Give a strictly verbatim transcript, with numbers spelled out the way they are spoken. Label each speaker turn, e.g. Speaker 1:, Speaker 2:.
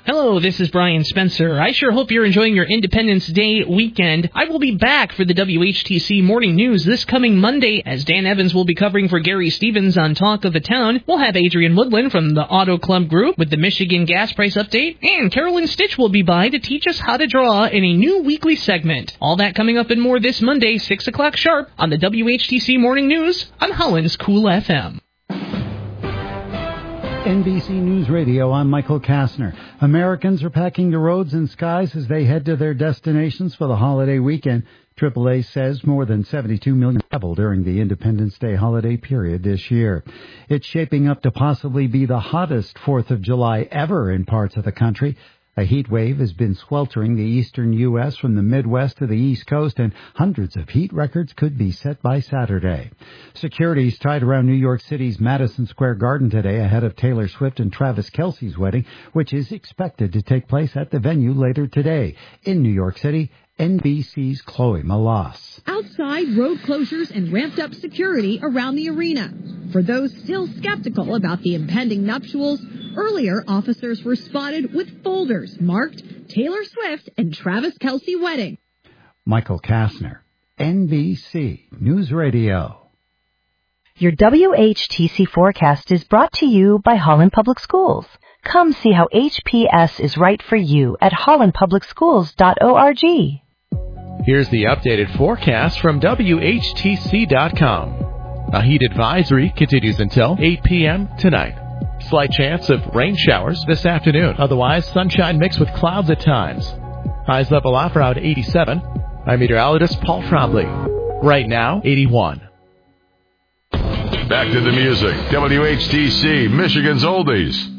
Speaker 1: Hello, this is Brian Spencer. I sure hope you're enjoying your Independence Day weekend. I will be back for the W H T C Morning News this coming Monday, as Dan Evans will be covering for Gary Stevens on Talk of the Town. We'll have Adrian Woodland from the Auto Club Group with the Michigan gas price update, and Carolyn Stitch will be by to teach us how to draw in a new weekly segment. All that coming up and more this Monday, six o'clock sharp, on the W H T C Morning News on Holland's Cool F M.
Speaker 2: N B C News Radio, I'm Michael Kastner. Americans are packing the roads and skies as they head to their destinations for the holiday weekend. triple A says more than seventy-two million travel during the Independence Day holiday period this year. It's shaping up to possibly be the hottest fourth of July ever in parts of the country. A heat wave has been sweltering the eastern U S from the Midwest to the East Coast, and hundreds of heat records could be set by Saturday. Security is tied around New York City's Madison Square Garden today ahead of Taylor Swift and Travis Kelce's wedding, which is expected to take place at the venue later today. In New York City, N B C's Chloe Malas.
Speaker 3: Outside, road closures and ramped-up security around the arena. For those still skeptical about the impending nuptials, earlier officers were spotted with folders marked Taylor Swift and Travis Kelce wedding.
Speaker 2: Michael Kastner, N B C News Radio.
Speaker 4: Your W H T C forecast is brought to you by Holland Public Schools. Come see how H P S is right for you at holland public schools dot org.
Speaker 5: Here's the updated forecast from W H T C dot com. A heat advisory continues until eight p.m. tonight. Slight chance of rain showers this afternoon. Otherwise, sunshine mixed with clouds at times. Highs level off around eighty-seven. I'm meteorologist Paul Trombley. Right now, eighty-one.
Speaker 6: Back to the music. W H T C, Michigan's Oldies.